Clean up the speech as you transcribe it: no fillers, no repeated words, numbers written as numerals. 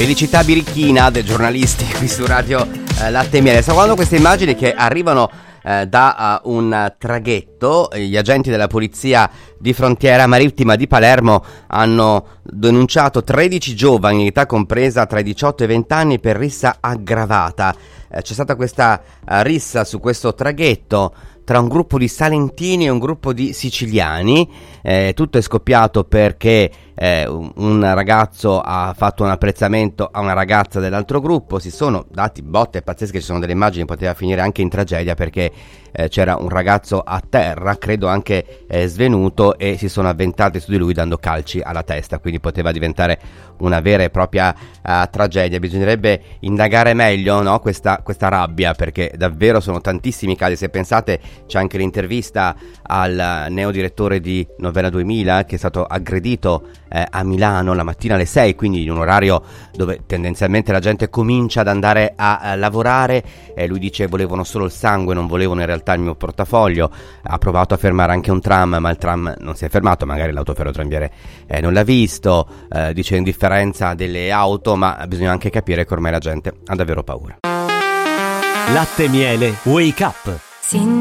Felicità birichina dei giornalisti qui su Radio Latte e Miele. Stavo guardando queste immagini che arrivano da un traghetto. Gli agenti della polizia di frontiera marittima di Palermo hanno denunciato 13 giovani in età compresa tra i 18 e i 20 anni per rissa aggravata. C'è stata questa rissa su questo traghetto tra un gruppo di salentini e un gruppo di siciliani. Tutto è scoppiato perché un ragazzo ha fatto un apprezzamento a una ragazza dell'altro gruppo. Si sono dati botte pazzesche, ci sono delle immagini, poteva finire anche in tragedia perché c'era un ragazzo a terra, credo anche svenuto, e si sono avventati su di lui dando calci alla testa, quindi poteva diventare una vera e propria tragedia. Bisognerebbe indagare meglio, no, questa rabbia, perché davvero sono tantissimi casi. Se pensate, c'è anche l'intervista al neodirettore di Novella 2000 che è stato aggredito a Milano la mattina alle 6, quindi in un orario dove tendenzialmente la gente comincia ad andare a lavorare, e lui dice: volevano solo il sangue, non volevano in realtà il mio portafoglio. Ha provato a fermare anche un tram, ma il tram non si è fermato, magari l'autoferrotramviere non l'ha visto. Dice indifferenza delle auto, ma bisogna anche capire che ormai la gente ha davvero paura. Latte e Miele Wake Up.